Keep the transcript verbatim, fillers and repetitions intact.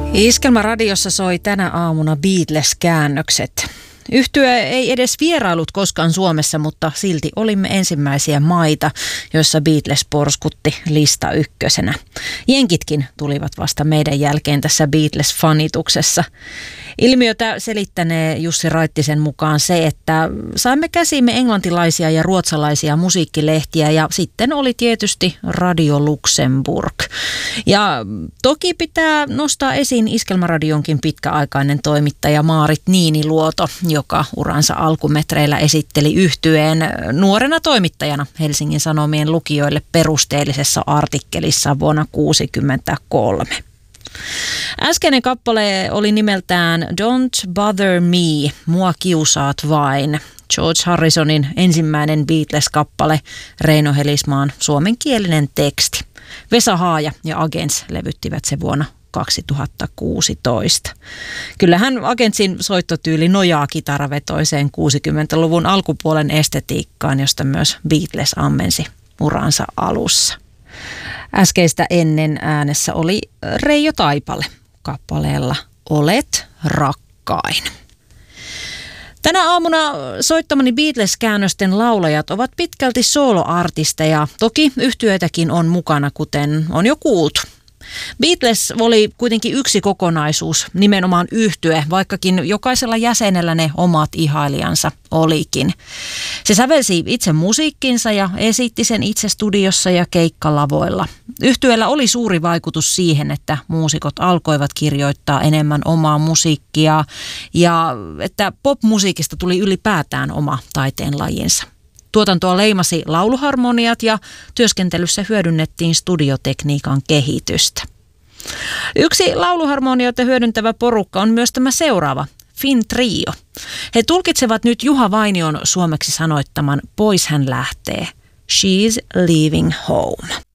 Iskelmä radiossa soi tänä aamuna Beatles-käännökset. Yhtye ei edes vierailut koskaan Suomessa, mutta silti olimme ensimmäisiä maita, joissa Beatles porskutti lista ykkösenä. Jenkitkin tulivat vasta meidän jälkeen tässä Beatles-fanituksessa. Ilmiötä selittänee Jussi Raittisen mukaan se, että saimme käsimme englantilaisia ja ruotsalaisia musiikkilehtiä ja sitten oli tietysti Radio Luxemburg. Ja toki pitää nostaa esiin Iskelmäradionkin pitkäaikainen toimittaja Maarit Niiniluoto, joka uransa alkumetreillä esitteli yhtyeen nuorena toimittajana Helsingin Sanomien lukijoille perusteellisessa artikkelissa vuonna tuhatyhdeksänsataakuusikymmentäkolme. Äskeinen kappale oli nimeltään Don't Bother Me, mua kiusaat vain. George Harrisonin ensimmäinen Beatles-kappale, Reino Helismaan suomenkielinen teksti. Vesa Haaja ja Agents levyttivät se vuonna kaksituhattakuusitoista. Kyllähän Agentsin soittotyyli nojaa kitaravetoiseen kuusikymmentäluvun alkupuolen estetiikkaan, josta myös Beatles ammensi uransa alussa. Äskeistä ennen äänessä oli Reijo Taipale kappaleella Olet rakkain. Tänä aamuna soittamani Beatles-käännösten laulajat ovat pitkälti soloartisteja. Toki yhtyetäkin on mukana, kuten on jo kuultu. Beatles oli kuitenkin yksi kokonaisuus, nimenomaan yhtye, vaikkakin jokaisella jäsenellä ne omat ihailijansa olikin. Se sävelsi itse musiikkinsa ja esitti sen itse studiossa ja keikkalavoilla. Yhtyeellä oli suuri vaikutus siihen, että muusikot alkoivat kirjoittaa enemmän omaa musiikkia ja että popmusiikista tuli ylipäätään oma taiteenlajinsa. Tuotantoa leimasi lauluharmoniat ja työskentelyssä hyödynnettiin studiotekniikan kehitystä. Yksi lauluharmonioita hyödyntävä porukka on myös tämä seuraava, Finn Trio. He tulkitsevat nyt Juha Vainion suomeksi sanoittaman Pois hän lähtee, She's leaving home.